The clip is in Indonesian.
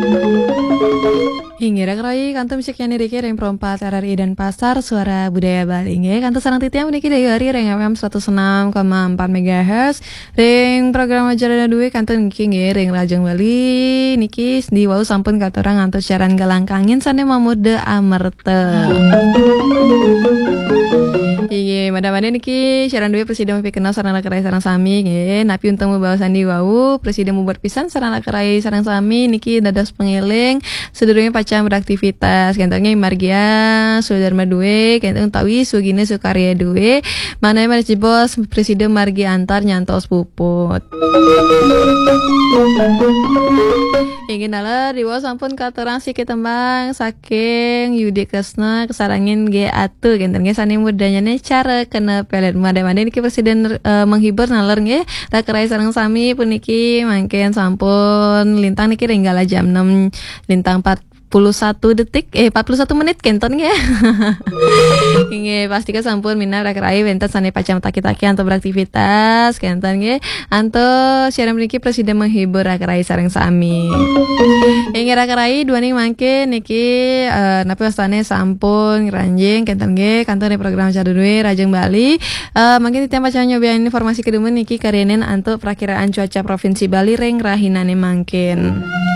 Hingga rai kantor musik yang diriki reng perempat RRI dan Pasar Suara Budaya Bali nggih. Kantor sarang titiang meniki dari hari reng FM 106,4 MHz. Reng program acara duwe kantor niki nggih reng Rajang Bali niki di wau sampun katorang ngantos siaran galangkangin sane mamude amerte. Iya, madam-madam niki siaran duwe presiden pikenal sarana kerai sarang sami nggih. Napi untuk membawa sandi wau presiden membuat pisan sarana kerai sarang sami niki dados pengiling sedurunge pacang beraktivitas kentangnya margia Sudarma duwe kentang tawi sugine sukarya duwe mana bos presiden margi antar nyantos puput. Ingin nala dibawa sampun katerang sikit tembang saking Yudi Kresna kesarangin ge atu gentengnya sani mudanya nih cara kena pelet made-made niki presiden menghibur naler nggih rakerai sareng sami puniki mangken sampun lintang niki renggala jam 6 lintang 41 detik 41 menit kenton ya. Inge pastikan sampun mina rakerai wentan sane pacam taki-taki anto beraktivitas kenton nggih anto siaran mriki presiden menghibur rakerai sareng sami. Inge rakerai duaning mangke niki napi wastane sampun ranjing kenton nggih kantor program Cadudwe Rajang Bali. Mangke titiang pacang nyobain informasi kedemen niki karenen anto perakiraan cuaca provinsi Bali reng rahinane mangken.